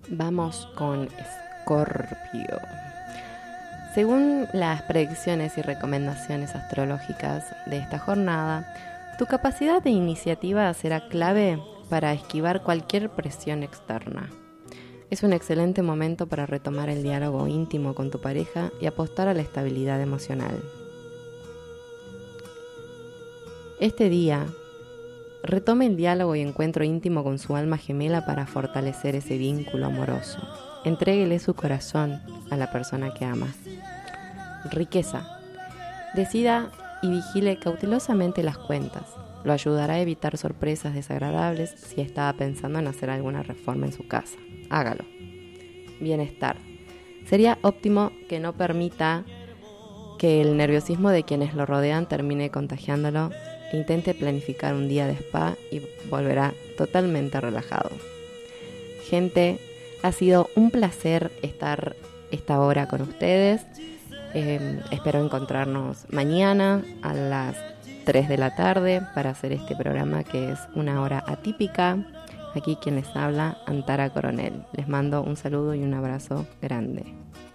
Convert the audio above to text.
Vamos con Escorpio. Según las predicciones y recomendaciones astrológicas de esta jornada, tu capacidad de iniciativa será clave para esquivar cualquier presión externa. Es un excelente momento para retomar el diálogo íntimo con tu pareja y apostar a la estabilidad emocional. Este día, retome el diálogo y encuentro íntimo con su alma gemela para fortalecer ese vínculo amoroso. Entréguele su corazón a la persona que ama. Riqueza. Decida y vigile cautelosamente las cuentas. Lo ayudará a evitar sorpresas desagradables si estaba pensando en hacer alguna reforma en su casa. Hágalo. Bienestar. Sería óptimo que no permita que el nerviosismo de quienes lo rodean termine contagiándolo. Intente planificar un día de spa y volverá totalmente relajado. Gente, ha sido un placer estar esta hora con ustedes. Espero encontrarnos mañana a las 3 de la tarde para hacer este programa que es una hora atípica. Aquí quien les habla, Antara Coronel. Les mando un saludo y un abrazo grande.